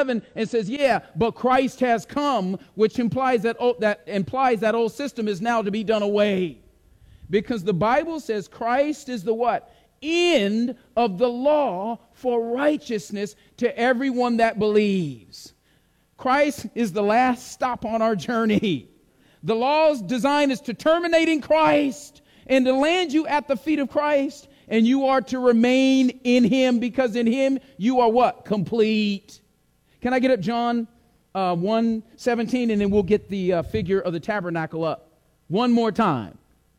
11 and says, yeah, but Christ has come, which implies that old system is now to be done away. Because the Bible says Christ is the what? End of the law for righteousness to everyone that believes. Christ is the last stop on our journey. The law's design is to terminate in Christ and to land you at the feet of Christ, and you are to remain in Him, because in Him you are what? Complete. Can I get up John 1:17, and then we'll get the figure of the tabernacle up one more time.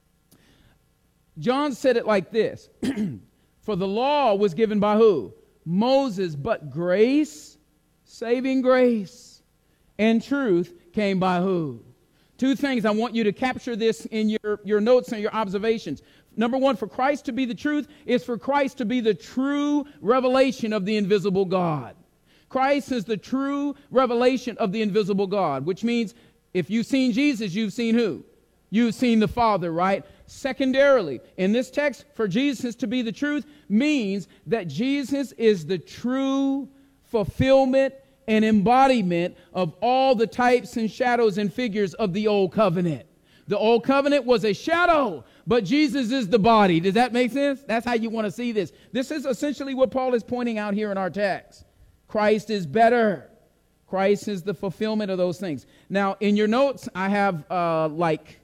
John said it like this. For the law was given by who? Moses, but grace, saving grace, and truth came by who? Two things. I want you to capture this in your notes and your observations. Number one, for Christ to be the truth is for Christ to be the true revelation of the invisible God. Christ is the true revelation of the invisible God, which means if you've seen Jesus, you've seen who? You've seen the Father, right? Secondarily, in this text, for Jesus to be the truth means that Jesus is the true fulfillment and embodiment of all the types and shadows and figures of the old covenant. The old covenant was a shadow, but Jesus is the body. Does that make sense? That's how you want to see this. This is essentially what Paul is pointing out here in our text. Christ is better. Christ is the fulfillment of those things. Now, in your notes, I have like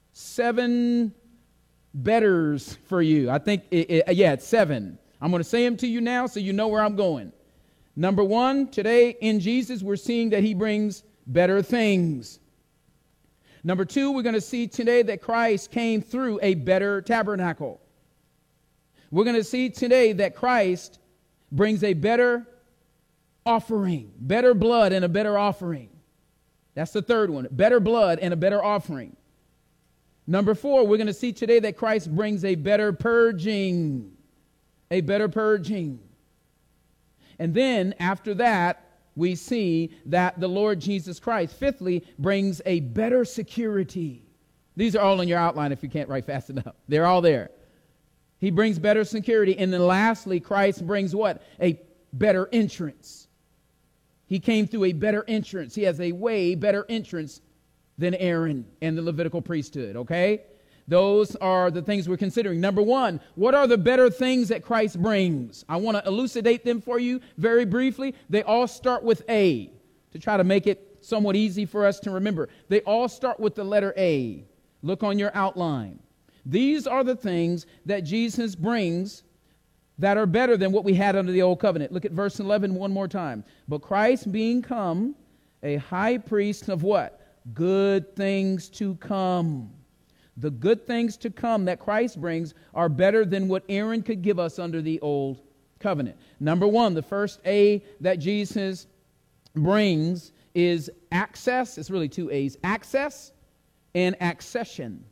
7 betters for you. I think, it's 7. I'm going to say them to you now so you know where I'm going. Number 1, today in Jesus, we're seeing that He brings better things. Number 2, we're going to see today that Christ came through a better tabernacle. We're going to see today that Christ brings a better offering, better blood and a better offering. That's the third one, better blood and a better offering. Number 4, we're going to see today that Christ brings a better purging, a better purging. And then after that, we see that the Lord Jesus Christ, fifthly, brings a better security. These are all in your outline if you can't write fast enough. They're all there. He brings better security. And then lastly, Christ brings what? A better entrance. He came through a better entrance. He has a way better entrance than Aaron and the Levitical priesthood, okay? Those are the things we're considering. Number 1, what are the better things that Christ brings? I want to elucidate them for you very briefly. They all start with A, to try to make it somewhat easy for us to remember. They all start with the letter A. Look on your outline. These are the things that Jesus brings that are better than what we had under the old covenant. Look at verse 11 one more time. But Christ being come a high priest of what? Good things to come. The good things to come that Christ brings are better than what Aaron could give us under the old covenant. Number 1, the first A that Jesus brings is access. It's really 2 A's. Access and accession.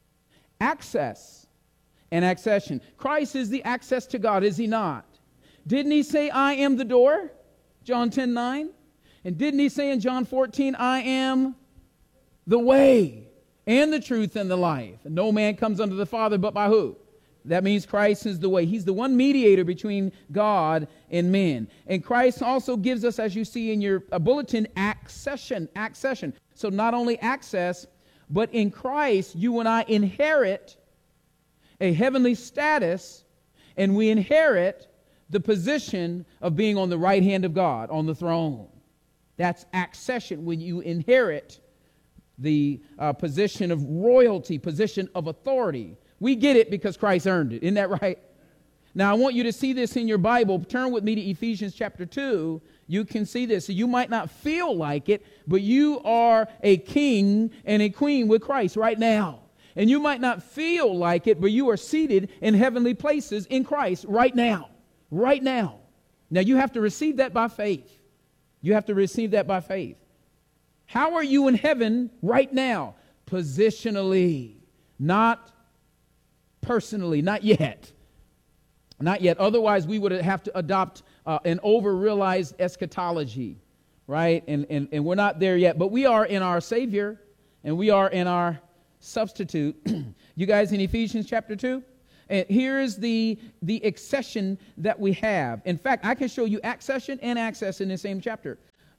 Access and accession. Christ is the access to God, is He not? Didn't He say, I am the door? John 10:9. And didn't He say in John 14, I am the way and the truth and the life. And no man comes unto the Father but by who? That means Christ is the way. He's the one mediator between God and men. And Christ also gives us, as you see in your bulletin, accession. Accession. So not only access, but in Christ, you and I inherit a heavenly status, and we inherit the position of being on the right hand of God, on the throne. That's accession, when you inherit the position of royalty, position of authority. We get it because Christ earned it. Isn't that right? Now, I want you to see this in your Bible. Turn with me to Ephesians chapter 2. You can see this. So you might not feel like it, but you are a king and a queen with Christ right now. And you might not feel like it, but you are seated in heavenly places in Christ right now. Right now. Now, you have to receive that by faith. You have to receive that by faith. How are you in heaven right now? Positionally, not personally, not yet. Not yet. Otherwise, we would have to adopt an over-realized eschatology, right? And we're not there yet. But we are in our Savior, and we are in our substitute. You guys in Ephesians chapter 2? And here is the accession that we have. In fact, I can show you accession and access in the same chapter.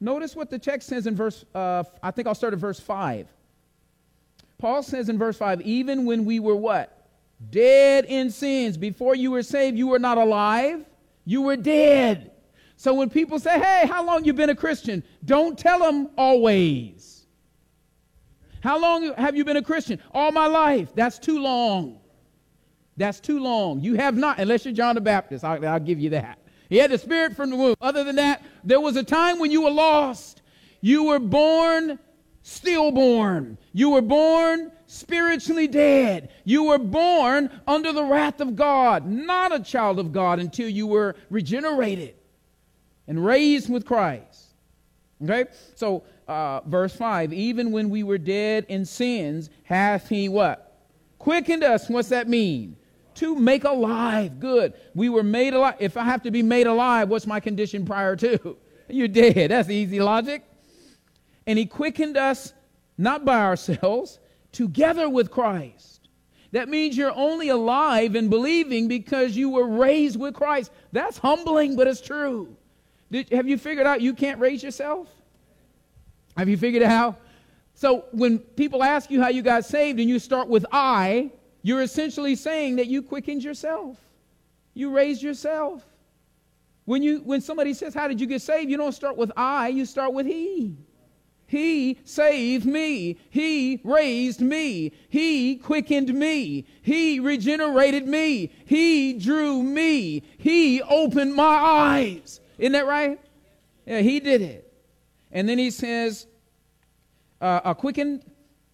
notice what the text says in verse, I think I'll start at verse 5. Paul says in verse 5, even when we were what? Dead in sins. Before you were saved, you were not alive. You were dead. So when people say, hey, how long you been a Christian? Don't tell them always. How long have you been a Christian? All my life. That's too long. That's too long. You have not, unless you're John the Baptist. I'll give you that. He had the Spirit from the womb. Other than that, there was a time when you were lost. You were born stillborn. You were born spiritually dead. You were born under the wrath of God, not a child of God until you were regenerated and raised with Christ. Okay? So, verse 5, even when we were dead in sins, hath he what? Quickened us. What's that mean? To make alive. Good. We were made alive. If I have to be made alive, what's my condition prior to? You're dead. That's easy logic. And he quickened us, not by ourselves, together with Christ. That means you're only alive and believing because you were raised with Christ. That's humbling, but it's true. Have you figured out you can't raise yourself? Have you figured it out? So when people ask you how you got saved and you start with I, you're essentially saying that you quickened yourself. You raised yourself. When somebody says, how did you get saved? You don't start with I, you start with he. He saved me. He raised me. He quickened me. He regenerated me. He drew me. He opened my eyes. Isn't that right? Yeah, he did it. And then he says, quickened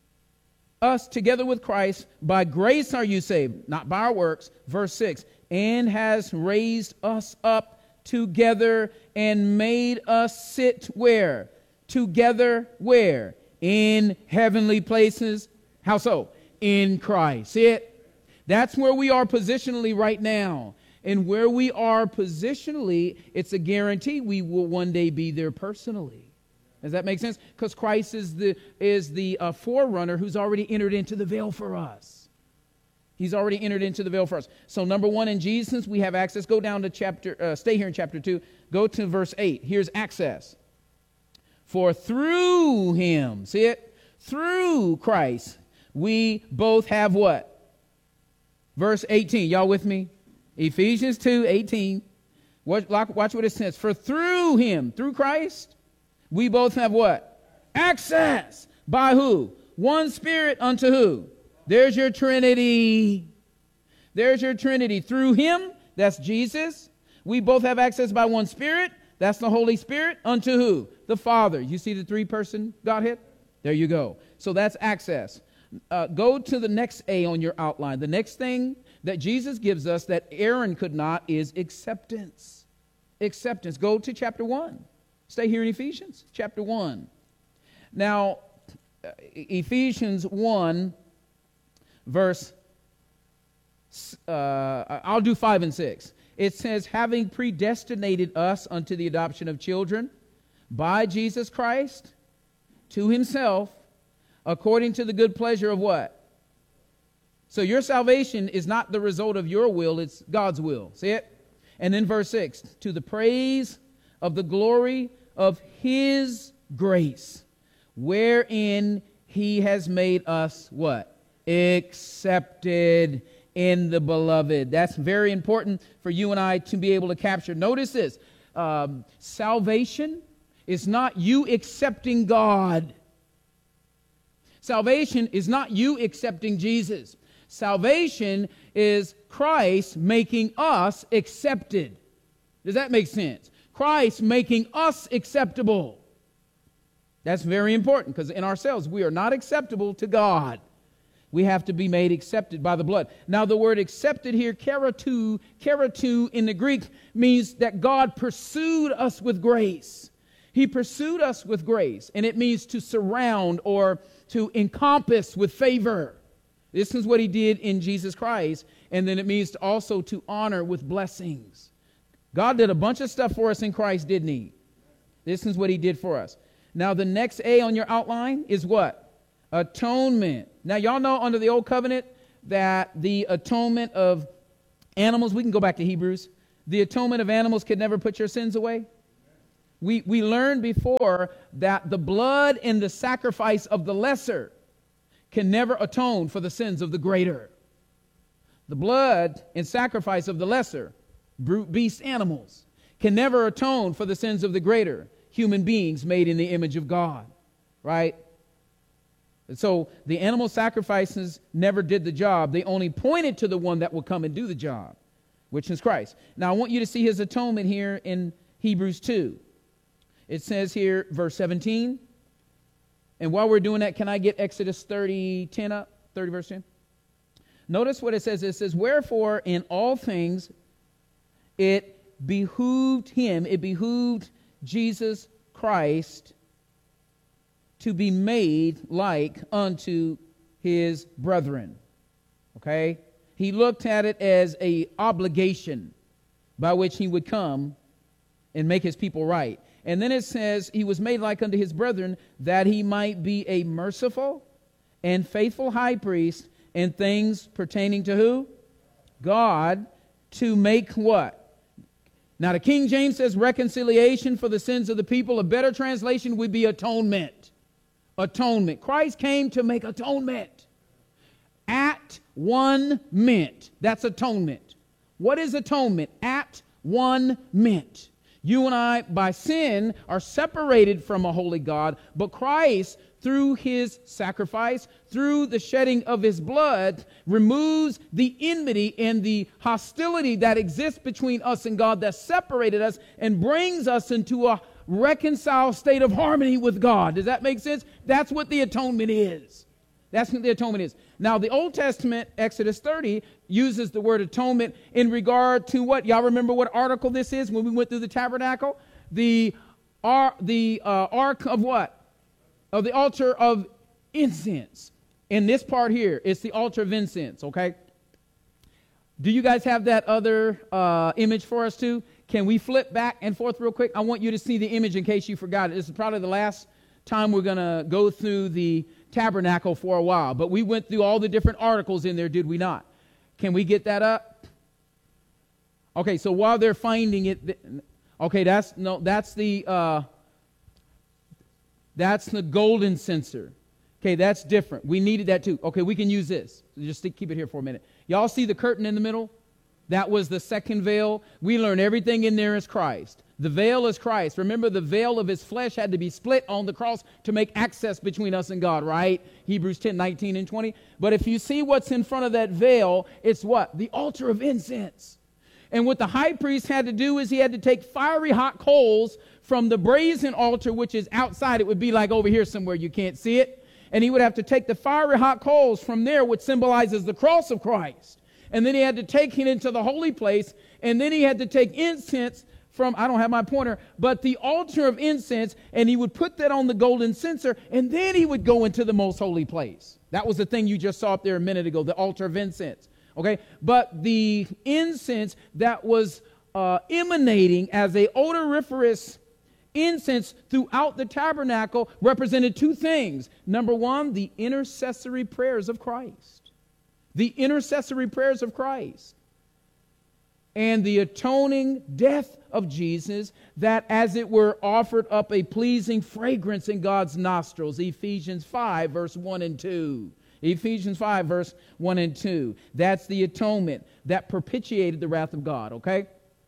us together with Christ. By grace are you saved, not by our works. Verse 6, and has raised us up together and made us sit where? Together where? In heavenly places. How so? In Christ. See it? That's where we are positionally right now. And where we are positionally, it's a guarantee we will one day be there personally. Does that make sense? Because Christ is the forerunner who's already entered into the veil for us. He's already entered into the veil for us. So number one, in Jesus, we have access. Go down to stay here in chapter 2. Go to verse 8. Here's access. For through him, see it? Through Christ, we both have what? Verse 18. Y'all with me? Ephesians 2:18. Watch what it says. For through him, through Christ, we both have what? Access. By who? One Spirit unto who? There's your Trinity. There's your Trinity. Through him, that's Jesus. We both have access by one Spirit. That's the Holy Spirit. Unto who? The Father. You see the three-person Godhead? There you go. So that's access. Go to the next A on your outline. The next thing that Jesus gives us that Aaron could not is acceptance. Acceptance. Go to chapter 1. Stay here in Ephesians, chapter 1. Now, Ephesians 1, verse, I'll do 5 and 6. It says, having predestinated us unto the adoption of children by Jesus Christ to himself, according to the good pleasure of what? So your salvation is not the result of your will, it's God's will. See it? And then verse 6, to the praise of the glory of his grace, wherein he has made us what? Accepted in the beloved. That's very important for you and I to be able to capture. Notice this. Salvation is not you accepting God. Salvation is not you accepting Jesus. Salvation is Christ making us accepted. Does that make sense? Christ making us acceptable. That's very important because in ourselves we are not acceptable to God. We have to be made accepted by the blood. Now the word accepted here, keratou in the Greek, means that God pursued us with grace. He pursued us with grace, and it means to surround or to encompass with favor. This is what he did in Jesus Christ, and then it means also to honor with blessings. God did a bunch of stuff for us in Christ, didn't he? This is what he did for us. Now the next A on your outline is what? Atonement. Now y'all know under the old covenant that the atonement of animals, we can go back to Hebrews, the atonement of animals could never put your sins away. We learned before that the blood and the sacrifice of the lesser can never atone for the sins of the greater. The blood and sacrifice of the lesser, brute beast animals, can never atone for the sins of the greater, human beings made in the image of God. Right? And so the animal sacrifices never did the job. They only pointed to the one that will come and do the job, which is Christ. Now I want you to see his atonement here in Hebrews 2. It says here, verse 17. And while we're doing that, can I get Exodus 30:10 up? 30 verse 10. Notice what it says. It says, wherefore in all things it behooved Jesus Christ to be made like unto his brethren. Okay? He looked at it as an obligation by which he would come and make his people right. And then it says, he was made like unto his brethren, that he might be a merciful and faithful high priest in things pertaining to who? God, to make what? Now the King James says reconciliation for the sins of the people. A better translation would be atonement. Atonement. Christ came to make atonement. At one mint. That's atonement. What is atonement? At one mint. You and I, by sin, are separated from a holy God, but Christ, through his sacrifice, through the shedding of his blood, removes the enmity and the hostility that exists between us and God, that separated us, and brings us into a reconciled state of harmony with God. Does that make sense? That's what the atonement is. That's what the atonement is. Now, the Old Testament, Exodus 30, uses the word atonement in regard to what? Y'all remember what article this is when we went through the tabernacle? The ark of what? Of the altar of incense. In this part here, it's the altar of incense, okay? Do you guys have that other image for us too? Can we flip back and forth real quick? I want you to see the image in case you forgot it. This is probably the last time we're going to go through the tabernacle for a while. But we went through all the different articles in there, did we not? Can we get that up? Okay, so while they're finding it, okay, that's the golden censer. Okay, that's different. We needed that too. Okay, we can use this. Just keep it here for a minute. Y'all see the curtain in the middle? That was the second veil. We learn everything in there is Christ. The veil is Christ. Remember, the veil of his flesh had to be split on the cross to make access between us and God, right? Hebrews 10, 19 and 20. But if you see what's in front of that veil, it's what? The altar of incense. And what the high priest had to do is he had to take fiery hot coals from the brazen altar, which is outside. It would be like over here somewhere. You can't see it. And he would have to take the fiery hot coals from there, which symbolizes the cross of Christ. And then he had to take it into the holy place. And then he had to take incense from, I don't have my pointer, but the altar of incense, and he would put that on the golden censer, and then he would go into the most holy place. That was the thing you just saw up there a minute ago, the altar of incense. Okay? But the incense that was emanating as a odoriferous incense throughout the tabernacle represented two things. Number one, the intercessory prayers of Christ. The intercessory prayers of Christ. And the atoning death of Jesus, that as it were offered up a pleasing fragrance in God's nostrils. Ephesians 5, verse 1 and 2. Ephesians 5, verse 1 and 2. That's the atonement that propitiated the wrath of God, okay?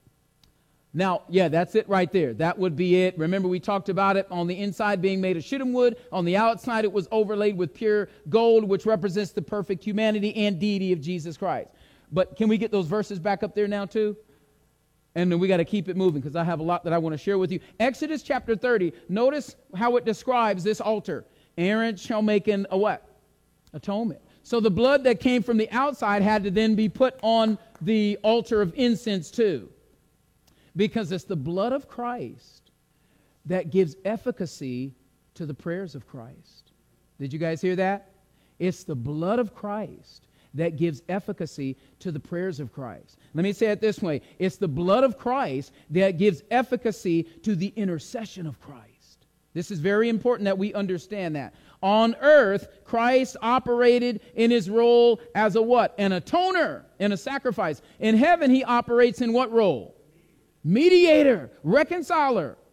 Now, yeah, that's it right there. That would be it. Remember, we talked about it on the inside being made of shittim wood. On the outside, it was overlaid with pure gold, which represents the perfect humanity and deity of Jesus Christ. But can we get those verses back up there now too? And then we got to keep it moving because I have a lot that I want to share with you. Exodus chapter 30, notice how it describes this altar. Aaron shall make a what? Atonement. So the blood that came from the outside had to then be put on the altar of incense too. Because it's the blood of Christ that gives efficacy to the prayers of Christ. Did you guys hear that? It's the blood of Christ that gives efficacy to the prayers of Christ. Let me say it this way. It's the blood of Christ that gives efficacy to the intercession of Christ. This is very important that we understand that. On earth, Christ operated in his role as a what? An atoner and a sacrifice. In heaven, he operates in what role? Mediator, reconciler.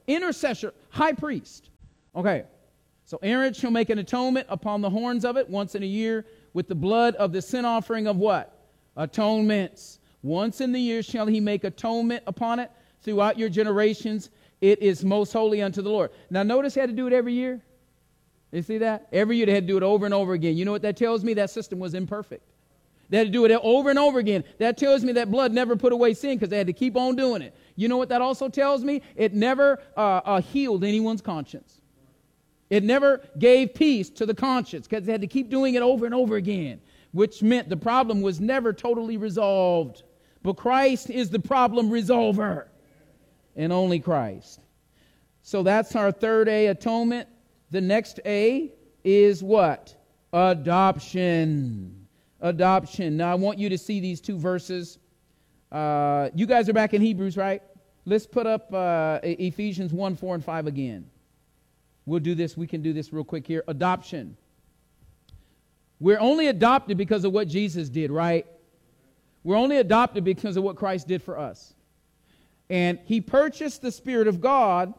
intercessor, high priest. Okay. So Aaron shall make an atonement upon the horns of it once in a year with the blood of the sin offering of what? Atonements. Once in the year shall he make atonement upon it throughout your generations. It is most holy unto the Lord. Now notice he had to do it every year. You see that? Every year they had to do it over and over again. You know what that tells me? That system was imperfect. They had to do it over and over again. That tells me that blood never put away sin because they had to keep on doing it. You know what that also tells me? It never healed anyone's conscience. It never gave peace to the conscience because they had to keep doing it over and over again, which meant the problem was never totally resolved. But Christ is the problem resolver, and only Christ. So that's our third A, atonement. The next A is what? Adoption. Adoption. Now I want you to see these two verses. You guys are back in Hebrews, right? Let's put up Ephesians 1, 4, and 5 again. We'll do this. We can do this real quick here. Adoption. We're only adopted because of what Jesus did, right? We're only adopted because of what Christ did for us. And he purchased the Spirit of God,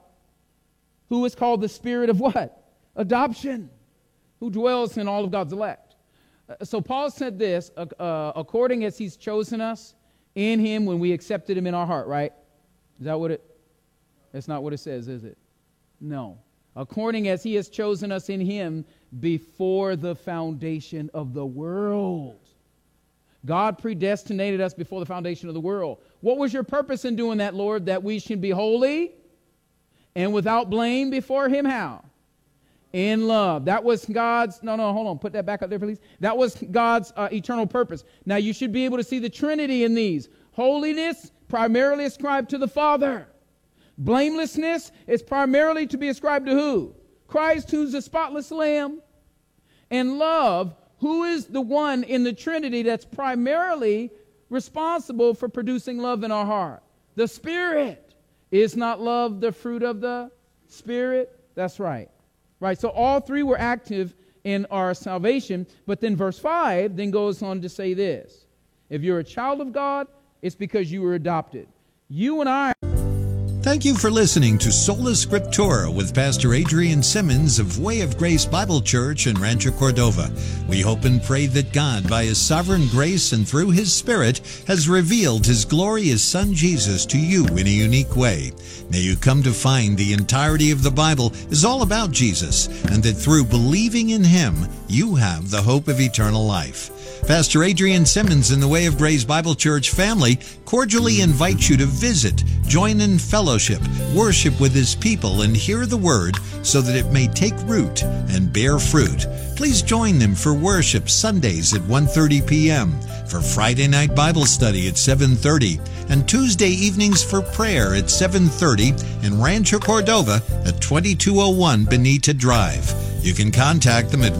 who is called the Spirit of what? Adoption, who dwells in all of God's elect. So Paul said this, according as he's chosen us in him when we accepted him in our heart, right? Is that what that's not what it says, is it? No. According as he has chosen us in him before the foundation of the world. God predestinated us before the foundation of the world. What was your purpose in doing that, Lord? That we should be holy and without blame before him. How? In love. That was God's, hold on, put that back up there, please. That was God's eternal purpose. Now you should be able to see the Trinity in these. Holiness, primarily ascribed to the Father. Blamelessness is primarily to be ascribed to who? Christ, who's the spotless Lamb. And love, who is the one in the Trinity that's primarily responsible for producing love in our heart? The Spirit. Is not love the fruit of the Spirit? That's right. Right, so all three were active in our salvation. But then verse 5 then goes on to say this. If you're a child of God, it's because you were adopted. You and I... Thank you for listening to Sola Scriptura with Pastor Adrian Simmons of Way of Grace Bible Church in Rancho Cordova. We hope and pray that God, by His sovereign grace and through His Spirit, has revealed His glorious Son Jesus to you in a unique way. May you come to find the entirety of the Bible is all about Jesus, and that through believing in Him, you have the hope of eternal life. Pastor Adrian Simmons and the Way of Grace Bible Church family cordially invite you to visit, join in fellowship, worship with His people, and hear the Word so that it may take root and bear fruit. Please join them for worship Sundays at 1:30 p.m., for Friday night Bible study at 7:30, and Tuesday evenings for prayer at 7:30 in Rancho Cordova at 2201 Benita Drive. You can contact them at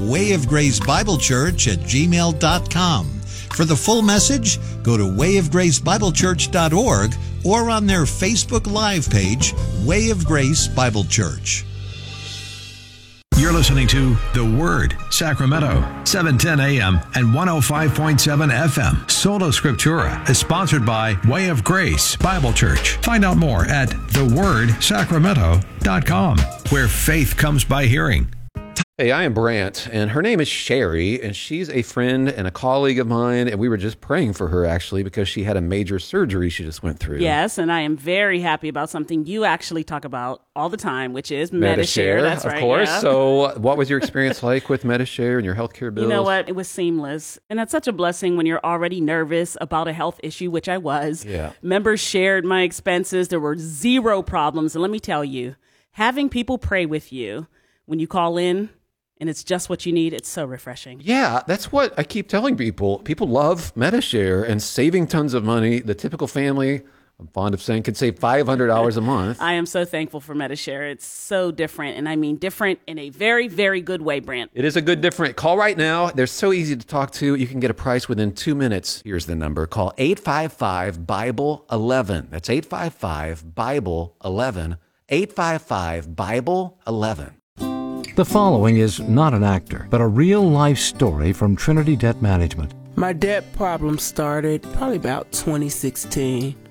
wayofgracebiblechurch@gmail.com. For the full message, go to wayofgracebiblechurch.org or on their Facebook Live page, Way of Grace Bible Church. You're listening to The Word, Sacramento, 710 AM and 105.7 FM. Sola Scriptura is sponsored by Way of Grace Bible Church. Find out more at thewordsacramento.com, where faith comes by hearing. Hey, I am Brant, and her name is Sherry, and she's a friend and a colleague of mine, and we were just praying for her, actually, because she had a major surgery she just went through. Yes, and I am very happy about something you actually talk about all the time, which is Medi-Share. That's right, of course. Yeah. So what was your experience like with Medi-Share and your healthcare bills? You know what? It was seamless, and that's such a blessing when you're already nervous about a health issue, which I was. Yeah. Members shared my expenses. There were zero problems, and let me tell you, having people pray with you when you call in, and it's just what you need, it's so refreshing. Yeah, that's what I keep telling people. People love Medi-Share and saving tons of money. The typical family, I'm fond of saying, could save $500 a month. I am so thankful for Medi-Share. It's so different, and I mean different in a very, very good way, Brant. It is a good different. Call right now. They're so easy to talk to. You can get a price within 2 minutes. Here's the number. Call 855-BIBLE-11. That's 855-BIBLE-11. 855-BIBLE-11. The following is not an actor, but a real-life story from Trinity Debt Management. My debt problem started probably about 2016.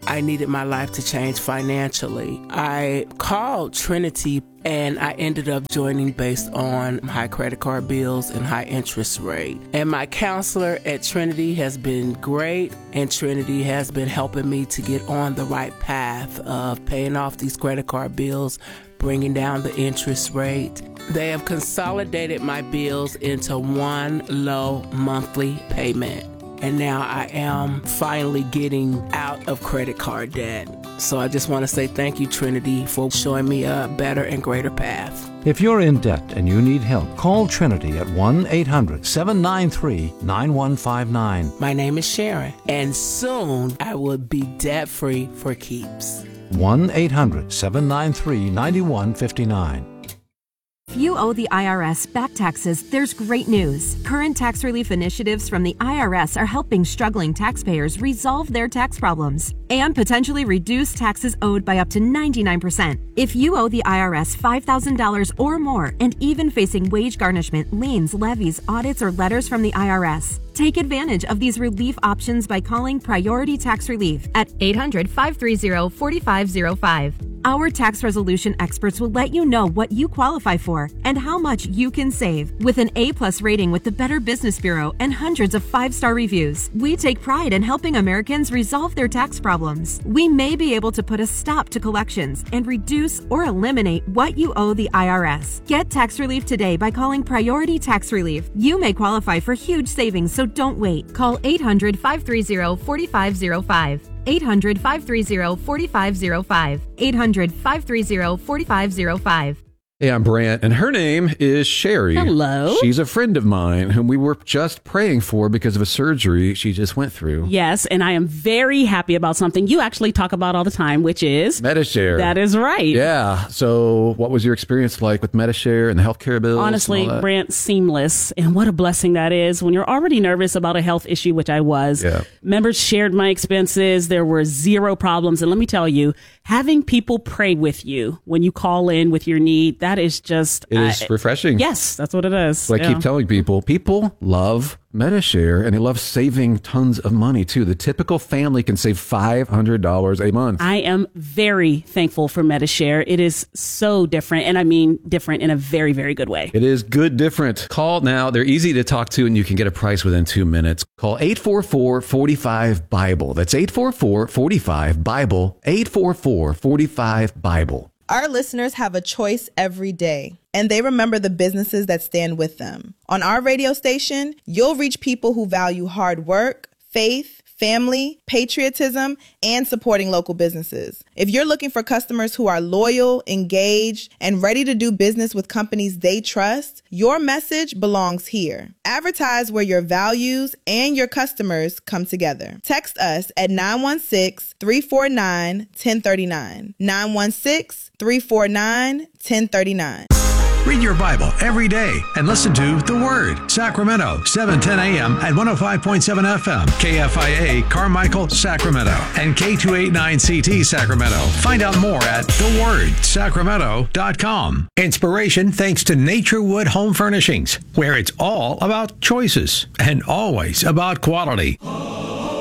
I needed my life to change financially. I called Trinity and I ended up joining based on high credit card bills and high interest rate. And my counselor at Trinity has been great, and Trinity has been helping me to get on the right path of paying off these credit card bills, bringing down the interest rate. They have consolidated my bills into one low monthly payment. And now I am finally getting out of credit card debt. So I just want to say thank you, Trinity, for showing me a better and greater path. If you're in debt and you need help, call Trinity at 1-800-793-9159. My name is Sharon, and soon I will be debt-free for keeps. 1-800-793-9159. If you owe the IRS back taxes, there's great news. Current tax relief initiatives from the IRS are helping struggling taxpayers resolve their tax problems and potentially reduce taxes owed by up to 99%. If you owe the IRS $5,000 or more and even facing wage garnishment, liens, levies, audits, or letters from the IRS, take advantage of these relief options by calling Priority Tax Relief at 800-530-4505. Our tax resolution experts will let you know what you qualify for and how much you can save. With an A+ rating with the Better Business Bureau and hundreds of 5-star reviews, we take pride in helping Americans resolve their tax problems. We may be able to put a stop to collections and reduce or eliminate what you owe the IRS. Get tax relief today by calling Priority Tax Relief. You may qualify for huge savings, so don't wait. Call 800-530-4505. 800-530-4505. 800-530-4505. Hey, I'm Brant, and her name is Sherry. Hello. She's a friend of mine whom we were just praying for because of a surgery she just went through. Yes, and I am very happy about something you actually talk about all the time, which is Medi-Share. That is right. Yeah. So what was your experience like with Medi-Share and the healthcare bills? Honestly, Brant, seamless. And what a blessing that is when you're already nervous about a health issue, which I was. Yeah. Members shared my expenses. There were zero problems. And let me tell you, having people pray with you when you call in with your need, that is just... It is refreshing. Yes, that's what it is. What I keep telling people. People love Medi-Share, and they love saving tons of money, too. The typical family can save $500 a month. I am very thankful for Medi-Share. It is so different, and I mean different in a very, very good way. It is good different. Call now. They're easy to talk to, and you can get a price within 2 minutes. Call 844-45-BIBLE. That's 844-45-BIBLE. 844-45-BIBLE. Our listeners have a choice every day, and they remember the businesses that stand with them. On our radio station, you'll reach people who value hard work, faith, family, patriotism, and supporting local businesses. If you're looking for customers who are loyal, engaged, and ready to do business with companies they trust, your message belongs here. Advertise where your values and your customers come together. Text us at 916-349-1039. 916-349-1039. Read your Bible every day and listen to The Word, Sacramento, 710 a.m. at 105.7 FM, KFIA, Carmichael, Sacramento, and K289CT, Sacramento. Find out more at thewordsacramento.com. Inspiration thanks to Naturewood Home Furnishings, where it's all about choices and always about quality.